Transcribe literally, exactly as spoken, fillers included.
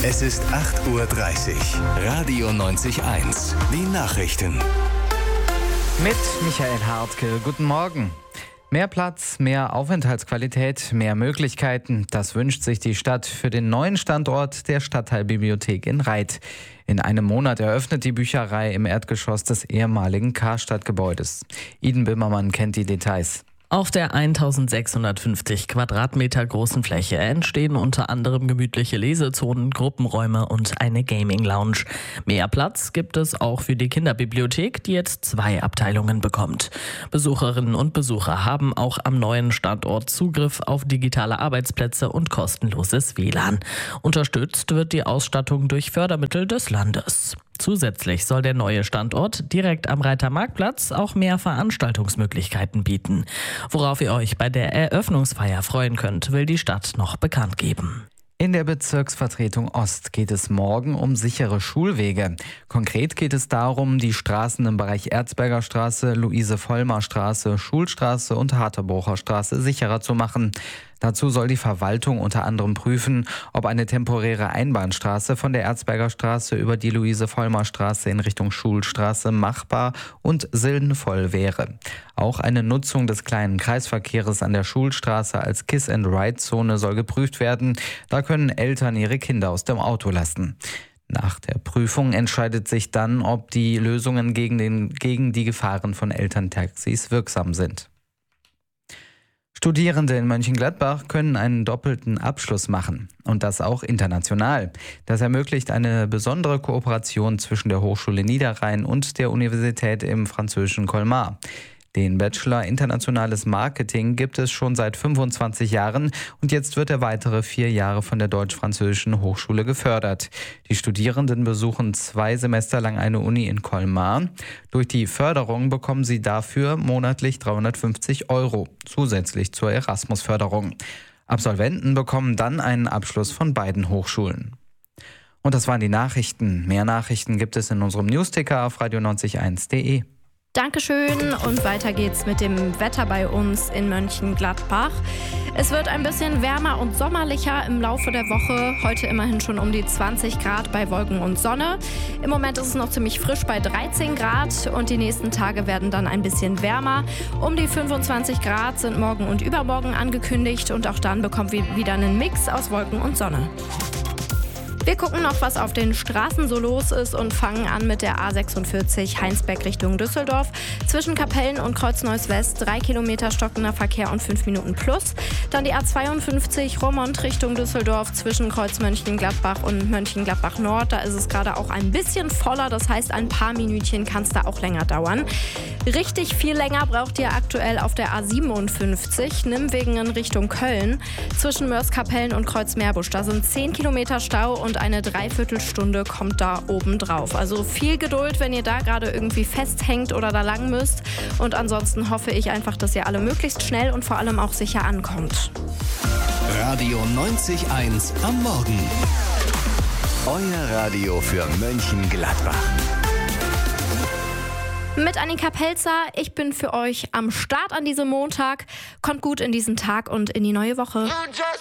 Es ist acht Uhr dreißig. Radio neunzig eins. Die Nachrichten. Mit Michael Hartke. Guten Morgen. Mehr Platz, mehr Aufenthaltsqualität, mehr Möglichkeiten. Das wünscht sich die Stadt für den neuen Standort der Stadtteilbibliothek in Reit. In einem Monat eröffnet die Bücherei im Erdgeschoss des ehemaligen Karstadt-Gebäudes. Iden Böhmermann kennt die Details. Auf der eintausendsechshundertfünfzig Quadratmeter großen Fläche entstehen unter anderem gemütliche Lesezonen, Gruppenräume und eine Gaming-Lounge. Mehr Platz gibt es auch für die Kinderbibliothek, die jetzt zwei Abteilungen bekommt. Besucherinnen und Besucher haben auch am neuen Standort Zugriff auf digitale Arbeitsplätze und kostenloses W L A N. Unterstützt wird die Ausstattung durch Fördermittel des Landes. Zusätzlich soll der neue Standort direkt am Reiter Marktplatz auch mehr Veranstaltungsmöglichkeiten bieten. Worauf ihr euch bei der Eröffnungsfeier freuen könnt, will die Stadt noch bekannt geben. In der Bezirksvertretung Ost geht es morgen um sichere Schulwege. Konkret geht es darum, die Straßen im Bereich Erzberger Straße, Luise-Vollmar-Straße, Schulstraße und Hartebrucher Straße sicherer zu machen. Dazu soll die Verwaltung unter anderem prüfen, ob eine temporäre Einbahnstraße von der Erzberger Straße über die Luise-Vollmar-Straße in Richtung Schulstraße machbar und sinnvoll wäre. Auch eine Nutzung des kleinen Kreisverkehrs an der Schulstraße als Kiss-and-Ride-Zone soll geprüft werden. Da können Eltern ihre Kinder aus dem Auto lassen. Nach der Prüfung entscheidet sich dann, ob die Lösungen gegen, den, gegen die Gefahren von Elterntaxis wirksam sind. Studierende in Mönchengladbach können einen doppelten Abschluss machen und das auch international. Das ermöglicht eine besondere Kooperation zwischen der Hochschule Niederrhein und der Universität im französischen Colmar. Den Bachelor Internationales Marketing gibt es schon seit fünfundzwanzig Jahren und jetzt wird er weitere vier Jahre von der Deutsch-Französischen Hochschule gefördert. Die Studierenden besuchen zwei Semester lang eine Uni in Colmar. Durch die Förderung bekommen sie dafür monatlich dreihundertfünfzig Euro, zusätzlich zur Erasmus-Förderung. Absolventen bekommen dann einen Abschluss von beiden Hochschulen. Und das waren die Nachrichten. Mehr Nachrichten gibt es in unserem Newsticker auf radio neunzig eins punkt de. Dankeschön und weiter geht's mit dem Wetter bei uns in Mönchengladbach. Es wird ein bisschen wärmer und sommerlicher im Laufe der Woche. Heute immerhin schon um die zwanzig Grad bei Wolken und Sonne. Im Moment ist es noch ziemlich frisch bei dreizehn Grad und die nächsten Tage werden dann ein bisschen wärmer. Um die fünfundzwanzig Grad sind morgen und übermorgen angekündigt und auch dann bekommen wir wieder einen Mix aus Wolken und Sonne. Wir gucken noch, was auf den Straßen so los ist und fangen an mit der A sechsundvierzig Heinsberg Richtung Düsseldorf. Zwischen Kapellen und Kreuz-Neuss West drei Kilometer stockender Verkehr und fünf Minuten plus. Dann die A zweiundfünfzig Roermond Richtung Düsseldorf zwischen Kreuz Mönchengladbach und Mönchengladbach Nord. Da ist es gerade auch ein bisschen voller, das heißt ein paar Minütchen kann es da auch länger dauern. Richtig viel länger braucht ihr aktuell auf der A siebenundfünfzig Nimwegen in Richtung Köln. Zwischen Mörs-Kapellen und Kreuz-Meerbusch, da sind zehn Kilometer Stau und eine Dreiviertelstunde kommt da oben drauf. Also viel Geduld, wenn ihr da gerade irgendwie festhängt oder da lang müsst. Und ansonsten hoffe ich einfach, dass ihr alle möglichst schnell und vor allem auch sicher ankommt. Radio neunzig eins am Morgen. Euer Radio für Mönchengladbach. Mit Annika Pelzer, ich bin für euch am Start an diesem Montag. Kommt gut in diesen Tag und in die neue Woche.